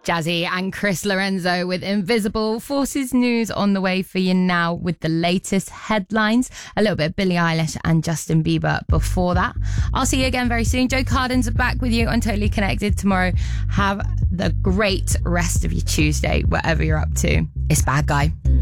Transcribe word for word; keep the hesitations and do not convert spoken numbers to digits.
Jazzy and Chris Lorenzo with Invisible. Forces news on the way for you now with the latest headlines. A little bit of Billie Eilish and Justin Bieber before that. I'll see you again very soon. Joe Carden's back with you on Totally Connected tomorrow. Have the great rest of your Tuesday, whatever you're up to. It's Bad Guy.